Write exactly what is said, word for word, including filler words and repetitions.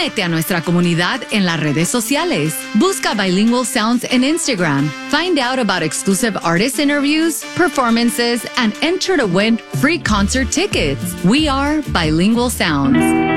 Únete a nuestra comunidad en las redes sociales. Busca Bilingual Sounds en Instagram. Find out about exclusive artist interviews, performances, and enter to win free concert tickets. We are Bilingual Sounds.